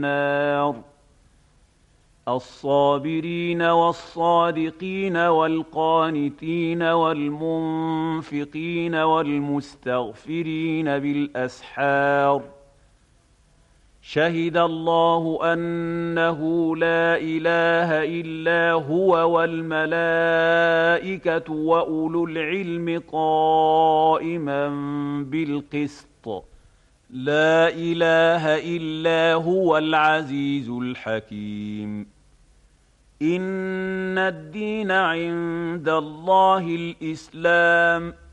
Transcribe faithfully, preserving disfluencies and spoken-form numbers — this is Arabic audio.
النار الصابرين والصادقين والقانتين والمنفقين والمستغفرين بالأسحار شهد الله أنه لا إله إلا هو والملائكة وأولو العلم قائما بالقسط لا إله إلا هو العزيز الحكيم إن الدين عند الله الإسلام